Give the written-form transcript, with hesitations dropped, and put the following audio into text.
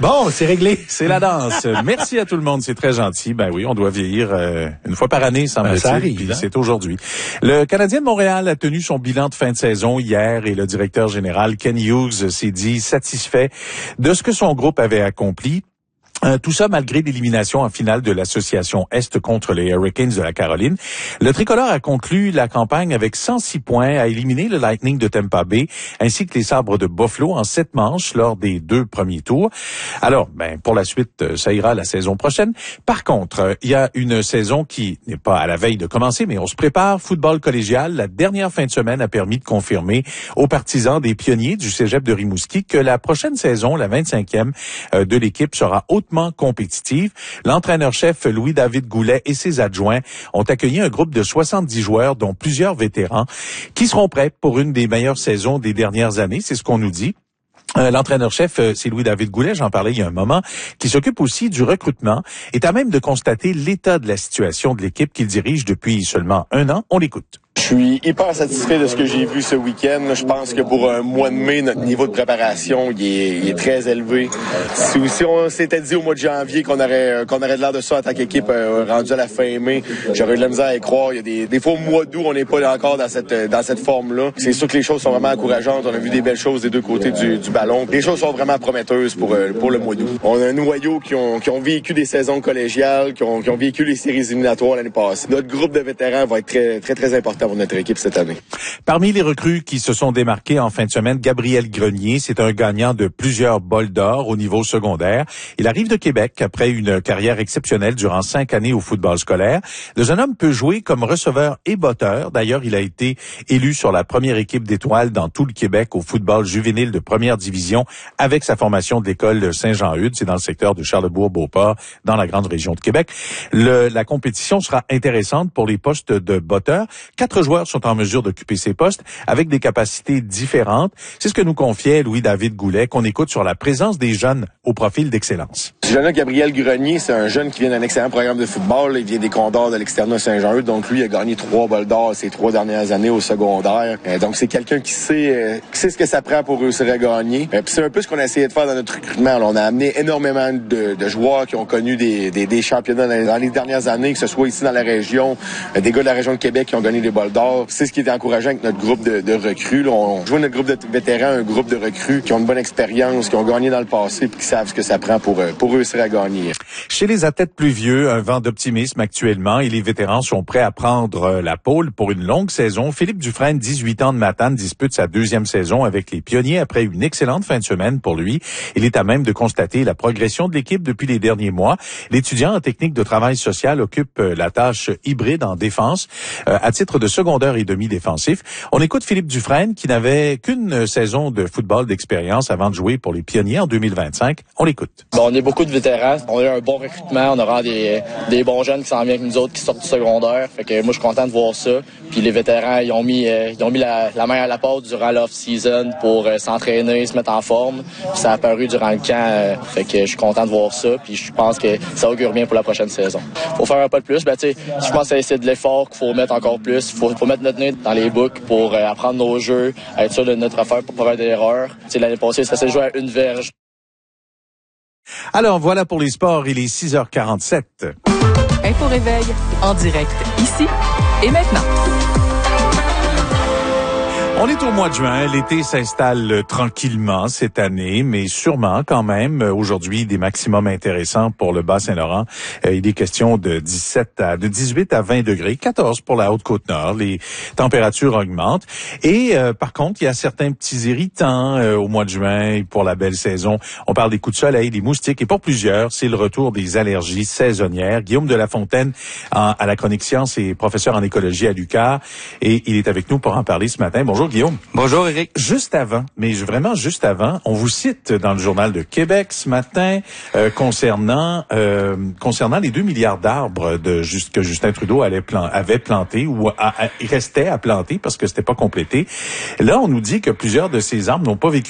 Bon, c'est réglé. C'est la danse. Merci à tout le monde, c'est très gentil. Ben oui, on doit vieillir une fois par année, semble-t-il. Ça arrive, puis c'est aujourd'hui. Le Canadien de Montréal a tenu son bilan de fin de saison hier et le directeur général Ken Hughes s'est dit satisfait de ce que son groupe avait accompli. Tout ça malgré l'élimination en finale de l'association Est contre les Hurricanes de la Caroline. Le tricolore a conclu la campagne avec 106 points, a éliminé le Lightning de Tampa Bay ainsi que les Sabres de Buffalo en 7 manches lors des 2 premiers tours. Alors, pour la suite, ça ira la saison prochaine. Par contre, il y a une saison qui n'est pas à la veille de commencer, mais on se prépare. Football collégial, la dernière fin de semaine a permis de confirmer aux partisans des Pionniers du Cégep de Rimouski que la prochaine saison, la 25e de l'équipe, sera hautement compétitive. L'entraîneur-chef Louis-David Goulet et ses adjoints ont accueilli un groupe de 70 joueurs, dont plusieurs vétérans, qui seront prêts pour une des meilleures saisons des dernières années. C'est ce qu'on nous dit. L'entraîneur-chef, c'est Louis-David Goulet, j'en parlais il y a un moment, qui s'occupe aussi du recrutement, est à même de constater l'état de la situation de l'équipe qu'il dirige depuis seulement 1 an. On l'écoute. Je suis hyper satisfait de ce que j'ai vu ce week-end. Je pense que pour un mois de mai, notre niveau de préparation il est très élevé. Si on s'était dit au mois de janvier qu'on aurait de l'air de ça en tant qu'équipe rendue à la fin mai, j'aurais eu de la misère à y croire. Il y a des fois au mois d'août, on n'est pas encore dans cette forme-là. C'est sûr que les choses sont vraiment encourageantes. On a vu des belles choses des deux côtés du ballon. Les choses sont vraiment prometteuses pour le mois d'août. On a un noyau qui ont vécu des saisons collégiales, qui ont vécu les séries éliminatoires l'année passée. Notre groupe de vétérans va être très, très, très important pour notre équipe cette année. Parmi les recrues qui se sont démarquées en fin de semaine, Gabriel Grenier, c'est un gagnant de plusieurs bols d'or au niveau secondaire. Il arrive de Québec après une carrière exceptionnelle durant 5 années au football scolaire. Le jeune homme peut jouer comme receveur et botteur. D'ailleurs, il a été élu sur la première équipe d'étoiles dans tout le Québec au football juvénile de première division avec sa formation de l'école Saint-Jean-Eudes. C'est dans le secteur de Charlebourg-Beauport, dans la grande région de Québec. La compétition sera intéressante pour les postes de botteur. 4 joueurs sont en mesure d'occuper ces postes avec des capacités différentes. C'est ce que nous confiait Louis-David Goulet, qu'on écoute sur la présence des jeunes au profil d'excellence. Ce jeune-là, Gabriel Grenier, c'est un jeune qui vient d'un excellent programme de football. Il vient des Condors de l'externat Saint-Jean-Eudes. Donc, lui, il a gagné 3 bols d'or ces 3 dernières années au secondaire. Donc, c'est quelqu'un qui sait ce que ça prend pour réussir à gagner. Puis c'est un peu ce qu'on a essayé de faire dans notre recrutement. Alors, on a amené énormément de joueurs qui ont connu des championnats dans les dernières années, que ce soit ici dans la région, des gars de la région de Québec qui ont gagné des bols d'or. C'est ce qui était encourageant avec notre groupe de recrues. Là, on joue notre groupe de vétérans, un groupe de recrues qui ont une bonne expérience, qui ont gagné dans le passé puis qui savent ce que ça prend pour réussir à gagner. Chez les athlètes plus vieux, un vent d'optimisme actuellement et les vétérans sont prêts à prendre la pôle pour une longue saison. Philippe Dufresne, 18 ans de Matane, dispute sa 2e saison avec les Pionniers après une excellente fin de semaine pour lui. Il est à même de constater la progression de l'équipe depuis les derniers mois. L'étudiant en technique de travail social occupe la tâche hybride en défense à titre de secondeur et demi-défensif. On écoute Philippe Dufresne qui n'avait qu'une saison de football d'expérience avant de jouer pour les Pionniers en 2025. On l'écoute. On est beaucoup de vétérans. On a eu un bon recrutement. On a vraiment des bons jeunes qui s'en viennent avec nous autres, qui sortent du secondaire. Fait que moi, je suis content de voir ça. Puis les vétérans, ils ont mis la main à la pâte durant l'off-season pour s'entraîner, se mettre en forme. Puis ça a apparu durant le camp. Fait que je suis content de voir ça. Puis je pense que ça augure bien pour la prochaine saison. Faut faire un pas de plus. Je pense que c'est de l'effort qu'il faut mettre encore plus. Faut mettre notre nez dans les boucs pour apprendre nos jeux, être sûr de notre affaire pour pas faire d'erreurs. L'année passée, ça s'est joué à une verge. Alors, voilà pour les sports, il est 6h47. Info Réveil, en direct, ici et maintenant. On est au mois de juin, l'été s'installe tranquillement cette année, mais sûrement quand même aujourd'hui des maximums intéressants pour le Bas-Saint-Laurent. Il est question de 18 à 20 degrés, 14 pour la Haute-Côte-Nord. Les températures augmentent et par contre, il y a certains petits irritants au mois de juin pour la belle saison. On parle des coups de soleil, des moustiques et pour plusieurs, c'est le retour des allergies saisonnières. Guillaume de la Fontaine à la chronique science et professeur en écologie à l'UQAR et il est avec nous pour en parler ce matin. Bonjour Guillaume. Bonjour Éric. Juste avant, on vous cite dans le Journal de Québec ce matin concernant les 2 milliards d'arbres que Justin Trudeau avait planté ou restait à planter parce que c'était pas complété. Là, on nous dit que plusieurs de ces arbres n'ont pas vécu